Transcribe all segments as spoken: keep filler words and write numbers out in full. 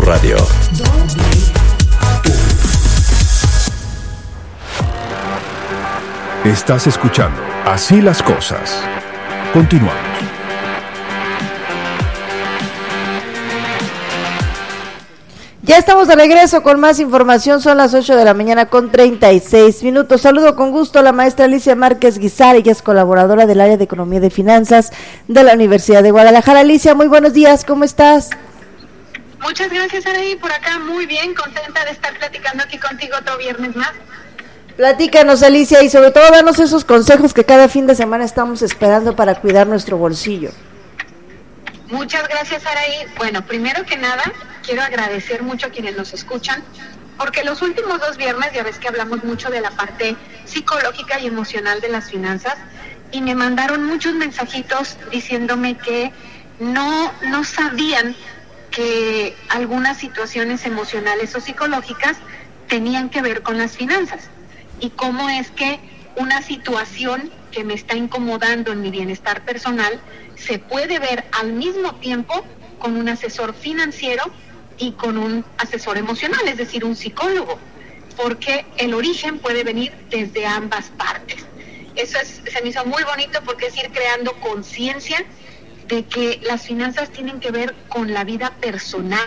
Radio. Estás escuchando Así las Cosas. Continuamos. Ya estamos de regreso con más información, son las ocho de la mañana con treinta y seis minutos. Saludo con gusto a la maestra Alicia Márquez Guizar, ella es colaboradora del área de Economía y Finanzas de la Universidad de Guadalajara. Alicia, muy buenos días, ¿cómo estás? Muchas gracias, Araí, por acá muy bien, contenta de estar platicando aquí contigo otro viernes más. Platícanos, Alicia, y sobre todo danos esos consejos que cada fin de semana estamos esperando para cuidar nuestro bolsillo. Muchas gracias, Araí. Bueno, primero que nada, quiero agradecer mucho a quienes nos escuchan, porque los últimos dos viernes ya ves que hablamos mucho de la parte psicológica y emocional de las finanzas, y me mandaron muchos mensajitos diciéndome que no, no sabían que algunas situaciones emocionales o psicológicas tenían que ver con las finanzas, y cómo es que una situación que me está incomodando en mi bienestar personal se puede ver al mismo tiempo con un asesor financiero y con un asesor emocional, es decir, un psicólogo, porque el origen puede venir desde ambas partes. Eso es, se me hizo muy bonito porque es ir creando conciencia de que las finanzas tienen que ver con la vida personal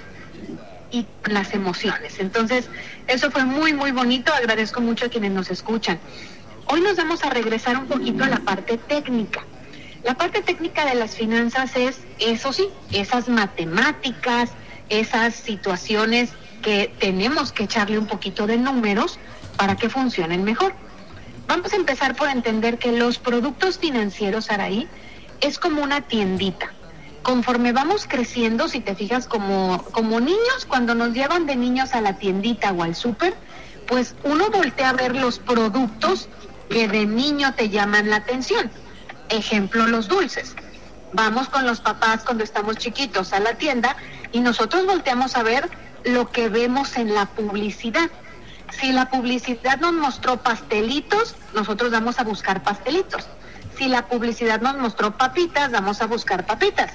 y con las emociones. Entonces, eso fue muy, muy bonito. Agradezco mucho a quienes nos escuchan. Hoy nos vamos a regresar un poquito a la parte técnica. La parte técnica de las finanzas es, eso sí, esas matemáticas, esas situaciones que tenemos que echarle un poquito de números para que funcionen mejor. Vamos a empezar por entender que los productos financieros, Araí, es como una tiendita. Conforme vamos creciendo, si te fijas, como, como niños, cuando nos llevan de niños a la tiendita o al súper, pues uno voltea a ver los productos que de niño te llaman la atención. Ejemplo, los dulces. Vamos con los papás cuando estamos chiquitos a la tienda y nosotros volteamos a ver lo que vemos en la publicidad. Si la publicidad nos mostró pastelitos, nosotros vamos a buscar pastelitos. Si la publicidad nos mostró papitas, vamos a buscar papitas.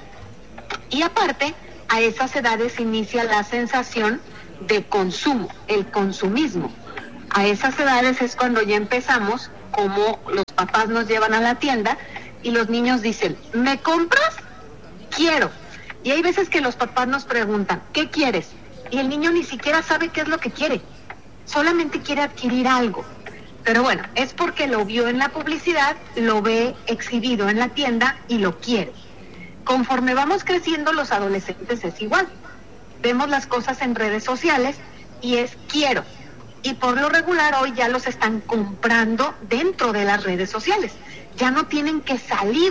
Y aparte, a esas edades inicia la sensación de consumo, el consumismo. A esas edades es cuando ya empezamos, como los papás nos llevan a la tienda y los niños dicen, ¿me compras? Quiero. Y hay veces que los papás nos preguntan, ¿qué quieres? Y el niño ni siquiera sabe qué es lo que quiere, solamente quiere adquirir algo. Pero bueno, es porque lo vio en la publicidad, lo ve exhibido en la tienda y lo quiere. Conforme vamos creciendo, los adolescentes es igual. Vemos las cosas en redes sociales y es quiero. Y por lo regular hoy ya los están comprando dentro de las redes sociales. Ya no tienen que salir.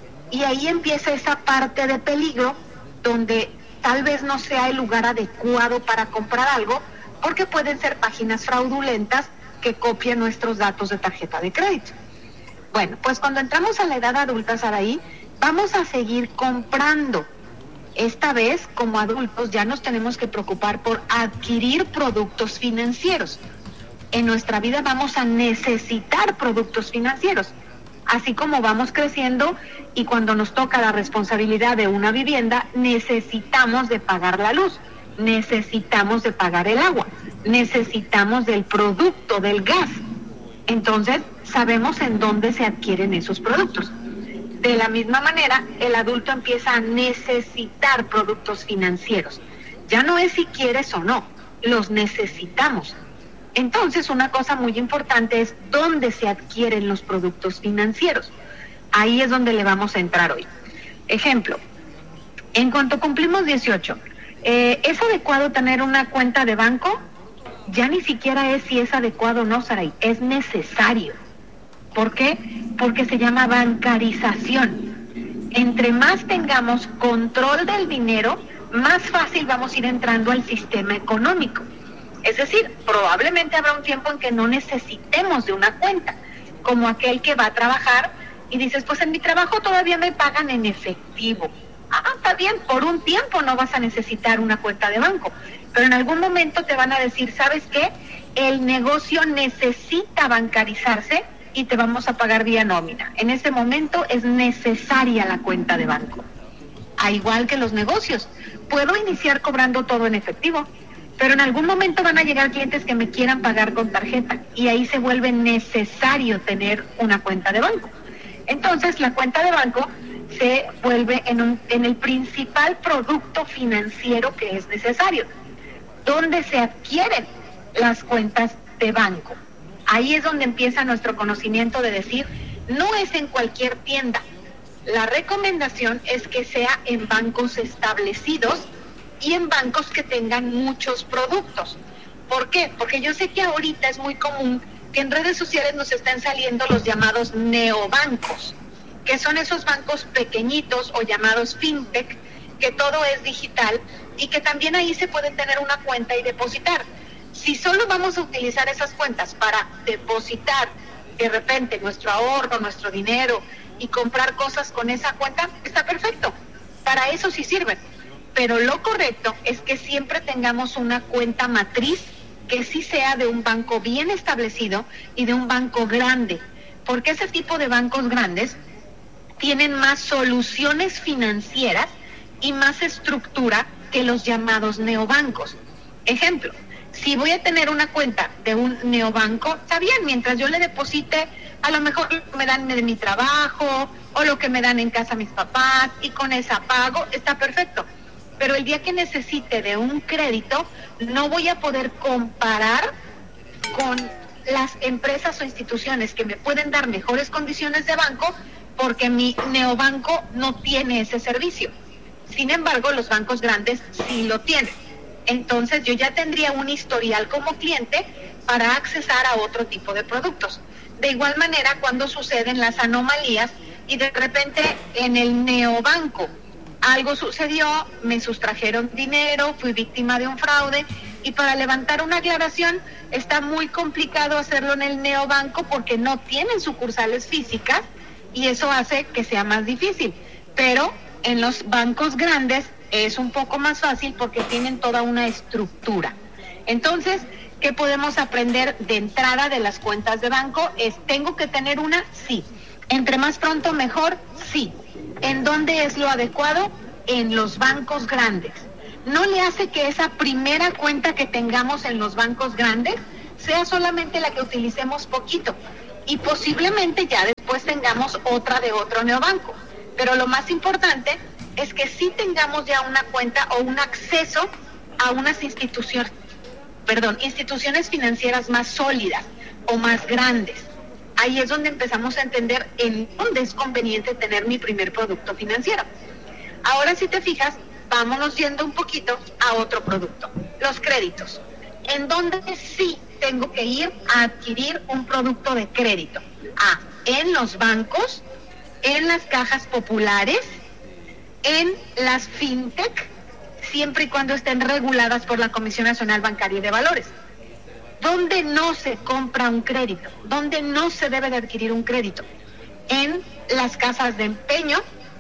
Y ahí empieza esa parte de peligro donde tal vez no sea el lugar adecuado para comprar algo, porque pueden ser páginas fraudulentas que copian nuestros datos de tarjeta de crédito. Bueno, pues cuando entramos a la edad adulta, Saraí, vamos a seguir comprando. Esta vez, como adultos, ya nos tenemos que preocupar por adquirir productos financieros. En nuestra vida vamos a necesitar productos financieros, así como vamos creciendo y cuando nos toca la responsabilidad de una vivienda, necesitamos de pagar la luz, necesitamos de pagar el agua, necesitamos del producto, del gas. Entonces, sabemos en dónde se adquieren esos productos. De la misma manera, el adulto empieza a necesitar productos financieros. Ya no es si quieres o no, los necesitamos. Entonces, una cosa muy importante es dónde se adquieren los productos financieros. Ahí es donde le vamos a entrar hoy. Ejemplo, en cuanto cumplimos dieciocho, eh, ¿es adecuado tener una cuenta de banco? Ya ni siquiera es si es adecuado o no, Saray, es necesario. ¿Por qué? Porque se llama bancarización. Entre más tengamos control del dinero, más fácil vamos a ir entrando al sistema económico. Es decir, probablemente habrá un tiempo en que no necesitemos de una cuenta, como aquel que va a trabajar y dices, pues en mi trabajo todavía me pagan en efectivo. Ah, está bien, por un tiempo no vas a necesitar una cuenta de banco, pero en algún momento te van a decir, ¿sabes qué? El negocio necesita bancarizarse y te vamos a pagar vía nómina. En ese momento es necesaria la cuenta de banco. a igual que los negocios. Puedo iniciar cobrando todo en efectivo, pero en algún momento van a llegar clientes que me quieran pagar con tarjeta y ahí se vuelve necesario tener una cuenta de banco. Entonces la cuenta de banco se vuelve en, un, en el principal producto financiero que es necesario, donde se adquieren las cuentas de banco. Ahí es donde empieza nuestro conocimiento de decir, no es en cualquier tienda. La recomendación es que sea en bancos establecidos y en bancos que tengan muchos productos. ¿Por qué? Porque yo sé que ahorita es muy común que en redes sociales nos estén saliendo los llamados neobancos, que son esos bancos pequeñitos o llamados fintech, que todo es digital y que también ahí se puede tener una cuenta y depositar. Si solo vamos a utilizar esas cuentas para depositar de repente nuestro ahorro, nuestro dinero y comprar cosas con esa cuenta, está perfecto. Para eso sí sirven. Pero lo correcto es que siempre tengamos una cuenta matriz que sí sea de un banco bien establecido y de un banco grande, porque ese tipo de bancos grandes tienen más soluciones financieras y más estructura que los llamados neobancos. Ejemplo, si voy a tener una cuenta de un neobanco, está bien, mientras yo le deposite a lo mejor lo que me dan de mi trabajo o lo que me dan en casa mis papás y con esa pago, está perfecto. Pero el día que necesite de un crédito, no voy a poder comparar con las empresas o instituciones que me pueden dar mejores condiciones de banco porque mi neobanco no tiene ese servicio. Sin embargo, los bancos grandes sí lo tienen. Entonces yo ya tendría un historial como cliente para accesar a otro tipo de productos. De igual manera, cuando suceden las anomalías y de repente en el neobanco algo sucedió, me sustrajeron dinero, fui víctima de un fraude y para levantar una aclaración está muy complicado hacerlo en el neobanco porque no tienen sucursales físicas y eso hace que sea más difícil. Pero en los bancos grandes es un poco más fácil porque tienen toda una estructura. Entonces, ¿qué podemos aprender de entrada de las cuentas de banco? Es, ¿tengo que tener una? Sí. Entre más pronto mejor, sí. ¿En dónde es lo adecuado? En los bancos grandes. No le hace que esa primera cuenta que tengamos en los bancos grandes sea solamente la que utilicemos poquito y posiblemente ya después tengamos otra de otro neobanco. Pero lo más importante es que sí tengamos ya una cuenta o un acceso a unas instituciones, perdón, instituciones financieras más sólidas o más grandes. Ahí es donde empezamos a entender en dónde es conveniente tener mi primer producto financiero. Ahora, si te fijas, vámonos yendo un poquito a otro producto, los créditos. ¿En dónde sí tengo que ir a adquirir un producto de crédito? Ah, en los bancos, en las cajas populares, en las fintech, siempre y cuando estén reguladas por la Comisión Nacional Bancaria y de Valores. ¿Dónde no se compra un crédito? ¿Dónde no se debe de adquirir un crédito? En las casas de empeño,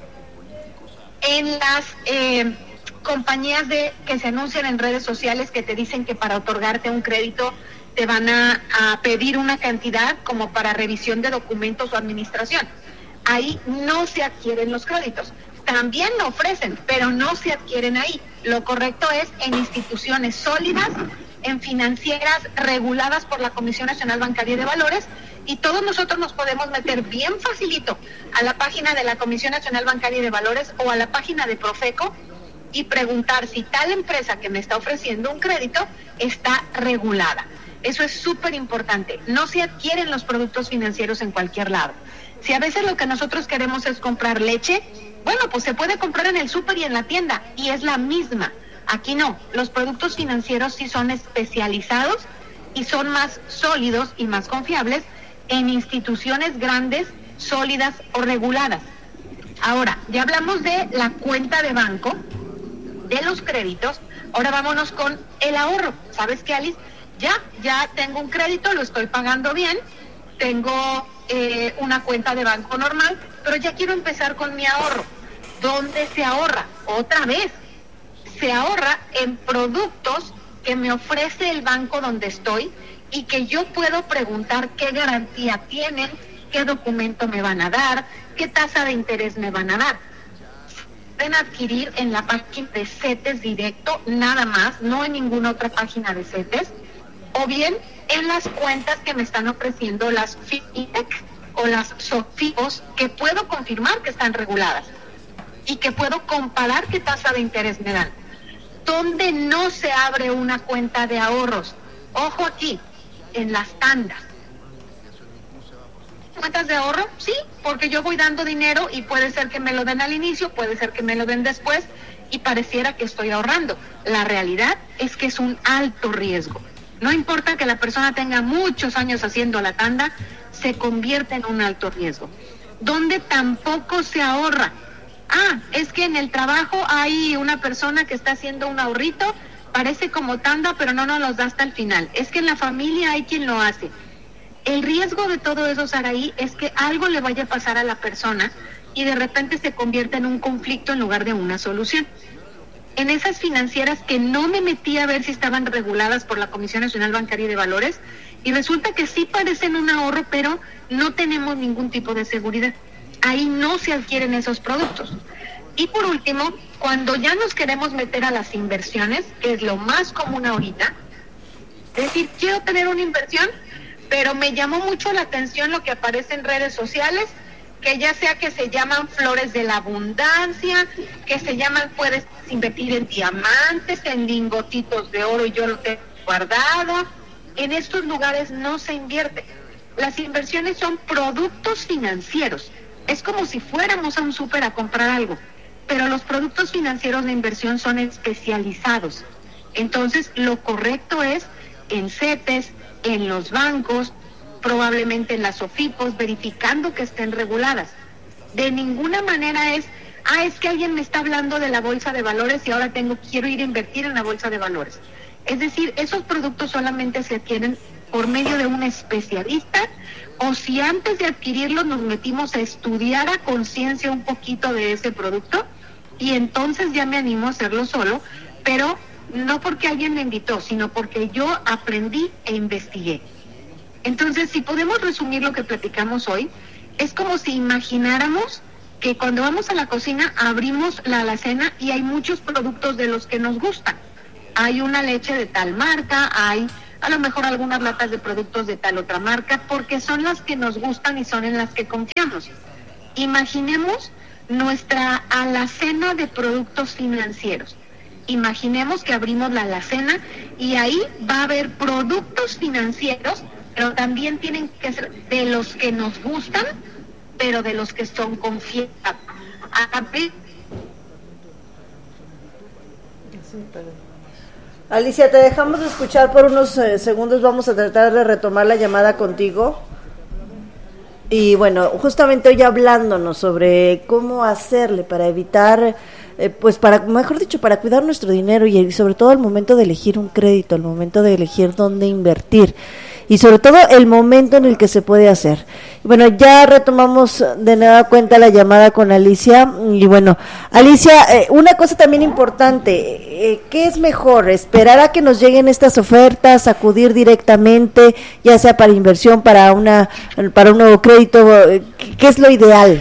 en las eh, compañías de que se anuncian en redes sociales que te dicen que para otorgarte un crédito te van a, a pedir una cantidad como para revisión de documentos o administración. Ahí no se adquieren los créditos. También lo ofrecen, pero no se adquieren ahí. Lo correcto es en instituciones sólidas, en financieras reguladas por la Comisión Nacional Bancaria y de Valores, y todos nosotros nos podemos meter bien facilito a la página de la Comisión Nacional Bancaria y de Valores o a la página de Profeco y preguntar si tal empresa que me está ofreciendo un crédito está regulada. Eso es súper importante. No se adquieren los productos financieros en cualquier lado. Si a veces lo que nosotros queremos es comprar leche, bueno, pues se puede comprar en el súper y en la tienda, y es la misma. Aquí no, los productos financieros sí son especializados y son más sólidos y más confiables en instituciones grandes, sólidas o reguladas. Ahora, ya hablamos de la cuenta de banco, de los créditos, ahora vámonos con el ahorro. ¿Sabes qué, Alice? Ya, ya tengo un crédito, lo estoy pagando bien, tengo eh, una cuenta de banco normal, pero ya quiero empezar con mi ahorro. ¿Dónde se ahorra? Otra vez, se ahorra en productos que me ofrece el banco donde estoy y que yo puedo preguntar qué garantía tienen, qué documento me van a dar, qué tasa de interés me van a dar. pueden adquirir en la página de CETES directo, nada más, no en ninguna otra página de CETES, o bien en las cuentas que me están ofreciendo las FinTech o las SOFIPOS, que puedo confirmar que están reguladas y que puedo comparar qué tasa de interés me dan. Donde no se abre una cuenta de ahorros, ojo aquí, en las tandas. ¿Cuentas de ahorro? Sí, porque yo voy dando dinero y puede ser que me lo den al inicio, puede ser que me lo den después y pareciera que estoy ahorrando. La realidad es que es un alto riesgo. No importa que la persona tenga muchos años haciendo la tanda, se convierte en un alto riesgo. Donde tampoco se ahorra. Ah, es que en el trabajo hay una persona que está haciendo un ahorrito, parece como tanda, pero no nos los da hasta el final. Es que en la familia hay quien lo hace. El riesgo de todo eso, Saraí, es que algo le vaya a pasar a la persona y de repente se convierta en un conflicto en lugar de una solución. En esas financieras que no me metí a ver si estaban reguladas por la Comisión Nacional Bancaria y de Valores, y resulta que sí parecen un ahorro, pero no tenemos ningún tipo de seguridad. Ahí no se adquieren esos productos. Y por último, cuando ya nos queremos meter a las inversiones, que es lo más común ahorita, es decir, quiero tener una inversión, pero me llamó mucho la atención lo que aparece en redes sociales, que ya sea que se llaman flores de la abundancia, que se llaman, puedes invertir en diamantes, en lingotitos de oro y yo lo tengo guardado. En estos lugares no se invierte. Las inversiones son productos financieros. Es como si fuéramos a un súper a comprar algo, pero los productos financieros de inversión son especializados. Entonces, lo correcto es en CETES, en los bancos, probablemente en las SOFIPOS, verificando que estén reguladas. De ninguna manera es, ah, es que alguien me está hablando de la bolsa de valores y ahora tengo, quiero ir a invertir en la bolsa de valores. Es decir, esos productos solamente se adquieren por medio de un especialista, o si antes de adquirirlos nos metimos a estudiar a conciencia un poquito de ese producto, y entonces ya me animo a hacerlo solo, pero no porque alguien me invitó, sino porque yo aprendí e investigué. Entonces, si podemos resumir lo que platicamos hoy, es como si imagináramos que cuando vamos a la cocina abrimos la alacena y hay muchos productos de los que nos gustan. Hay una leche de tal marca, hay a lo mejor algunas latas de productos de tal otra marca, porque son las que nos gustan y son en las que confiamos. Imaginemos nuestra alacena de productos financieros. Imaginemos que abrimos la alacena y ahí va a haber productos financieros, pero también tienen que ser de los que nos gustan, pero de los que son confiables. Alicia, te dejamos de escuchar por unos eh, segundos, vamos a tratar de retomar la llamada contigo. Y bueno, justamente hoy hablándonos sobre cómo hacerle para evitar, eh, pues para, mejor dicho, para cuidar nuestro dinero y sobre todo al momento de elegir un crédito, al momento de elegir dónde invertir y sobre todo el momento en el que se puede hacer. Bueno, ya retomamos de nueva cuenta la llamada con Alicia y bueno, Alicia, eh, una cosa también importante, eh, ¿qué es mejor? ¿Esperar a que nos lleguen estas ofertas, acudir directamente, ya sea para inversión, para una para un nuevo crédito? ¿Qué es lo ideal?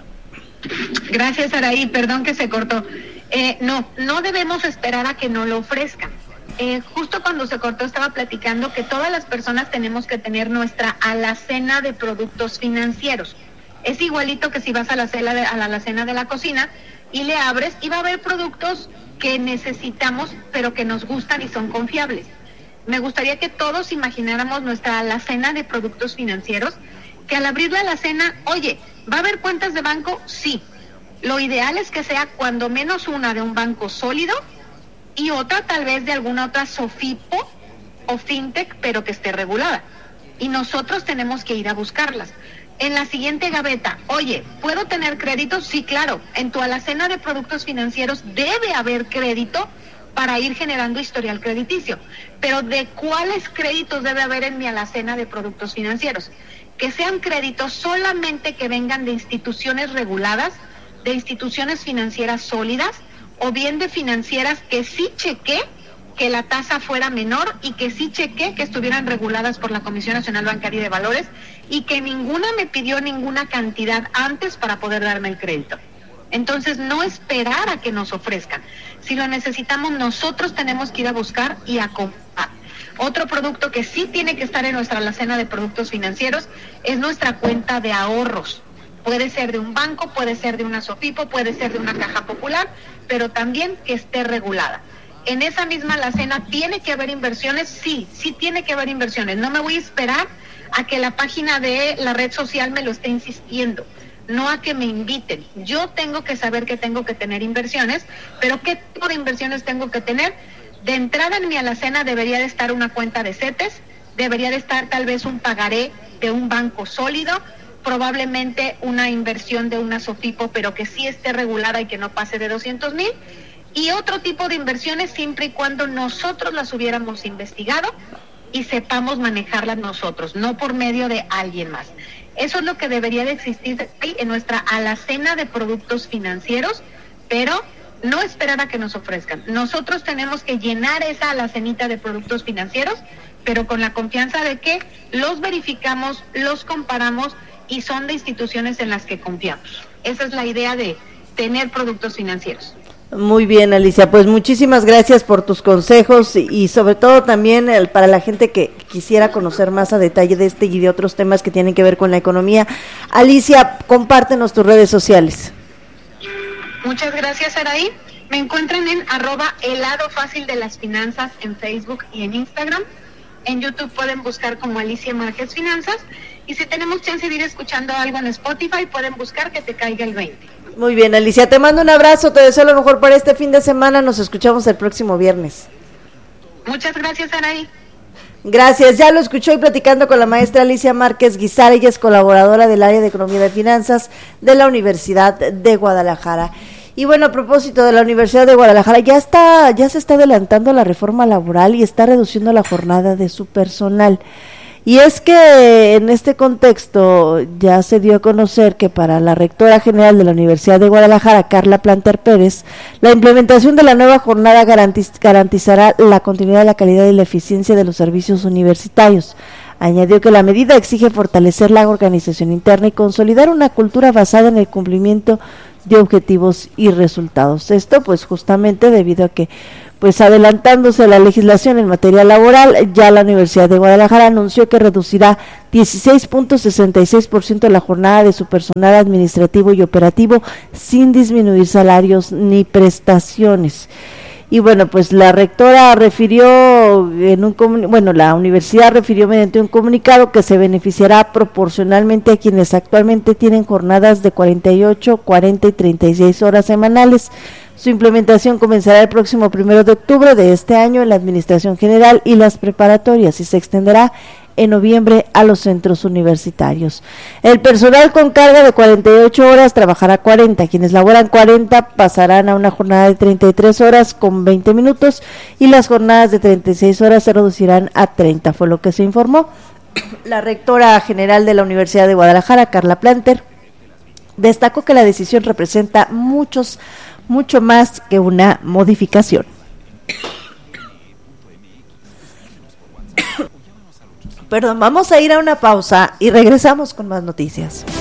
Gracias, Araí, perdón que se cortó. Eh, no, no debemos esperar a que nos lo ofrezcan. Eh, justo cuando se cortó estaba platicando que todas las personas tenemos que tener nuestra alacena de productos financieros. Es igualito que si vas a la, cena de, a la alacena de la cocina y le abres y va a haber productos que necesitamos pero que nos gustan y son confiables. Me gustaría que todos imagináramos nuestra alacena de productos financieros, que al abrir la alacena, oye, ¿va a haber cuentas de banco? Sí. Lo ideal es que sea cuando menos una de un banco sólido y otra tal vez de alguna otra SOFIPO o FinTech, pero que esté regulada. Y nosotros tenemos que ir a buscarlas. En la siguiente gaveta, oye, ¿puedo tener crédito? Sí, claro. En tu alacena de productos financieros debe haber crédito para ir generando historial crediticio. Pero ¿de cuáles créditos debe haber en mi alacena de productos financieros? Que sean créditos solamente que vengan de instituciones reguladas, de instituciones financieras sólidas, o bien de financieras que sí chequé que la tasa fuera menor y que sí chequé que estuvieran reguladas por la Comisión Nacional Bancaria y de Valores y que ninguna me pidió ninguna cantidad antes para poder darme el crédito. Entonces, no esperar a que nos ofrezcan. Si lo necesitamos, nosotros tenemos que ir a buscar y a comprar. Otro producto que sí tiene que estar en nuestra alacena de productos financieros es nuestra cuenta de ahorros. Puede ser de un banco, puede ser de una SOFIPO, puede ser de una caja popular, pero también que esté regulada. En esa misma alacena, ¿tiene que haber inversiones? Sí, sí tiene que haber inversiones. No me voy a esperar a que la página de la red social me lo esté insistiendo, no a que me inviten. Yo tengo que saber que tengo que tener inversiones, pero ¿qué tipo de inversiones tengo que tener? De entrada en mi alacena debería de estar una cuenta de CETES, debería de estar tal vez un pagaré de un banco sólido, probablemente una inversión de una SOFIPO, pero que sí esté regulada y que no pase de doscientos mil, y otro tipo de inversiones siempre y cuando nosotros las hubiéramos investigado y sepamos manejarlas nosotros, no por medio de alguien más. Eso es lo que debería de existir en nuestra alacena de productos financieros, pero no esperar a que nos ofrezcan. Nosotros tenemos que llenar esa alacenita de productos financieros, pero con la confianza de que los verificamos, los comparamos y son de instituciones en las que confiamos. Esa es la idea de tener productos financieros. Muy bien, Alicia, pues muchísimas gracias por tus consejos y, y sobre todo también el, para la gente que quisiera conocer más a detalle de este y de otros temas que tienen que ver con la economía. Alicia, compártenos tus redes sociales. Muchas gracias, Araí. Me encuentran en arroba el lado fácil de las finanzas en Facebook y en Instagram. En YouTube pueden buscar como Alicia Márquez Finanzas. Y si tenemos chance de ir escuchando algo en Spotify, pueden buscar Que Te Caiga el veinte. Muy bien, Alicia, te mando un abrazo, te deseo lo mejor para este fin de semana, nos escuchamos el próximo viernes. Muchas gracias, Araí. Gracias, ya lo escuchó y platicando con la maestra Alicia Márquez Guizar, ella es colaboradora del área de Economía y Finanzas de la Universidad de Guadalajara. Y bueno, a propósito de la Universidad de Guadalajara, ya está, ya se está adelantando la reforma laboral y está reduciendo la jornada de su personal. Y es que en este contexto ya se dio a conocer que para la rectora general de la Universidad de Guadalajara, Carla Planter Pérez, la implementación de la nueva jornada garantiz- garantizará la continuidad, la calidad y la eficiencia de los servicios universitarios. Añadió que la medida exige fortalecer la organización interna y consolidar una cultura basada en el cumplimiento de objetivos y resultados. Esto pues justamente debido a que pues adelantándose la legislación en materia laboral, ya la Universidad de Guadalajara anunció que reducirá dieciséis punto sesenta y seis por ciento la jornada de su personal administrativo y operativo sin disminuir salarios ni prestaciones. Y bueno, pues la rectora refirió en un comun- bueno, la universidad refirió mediante un comunicado que se beneficiará proporcionalmente a quienes actualmente tienen jornadas de cuarenta y ocho, cuarenta y treinta y seis horas semanales. Su implementación comenzará el próximo primero de octubre de este año en la Administración General y las preparatorias y se extenderá en noviembre a los centros universitarios. El personal con carga de cuarenta y ocho horas trabajará cuarenta, quienes laboran cuarenta pasarán a una jornada de treinta y tres horas con veinte minutos y las jornadas de treinta y seis horas se reducirán a treinta, fue lo que se informó. La rectora general de la Universidad de Guadalajara, Carla Planter, destacó que la decisión representa muchos mucho más que una modificación. Perdón, vamos a ir a una pausa y regresamos con más noticias.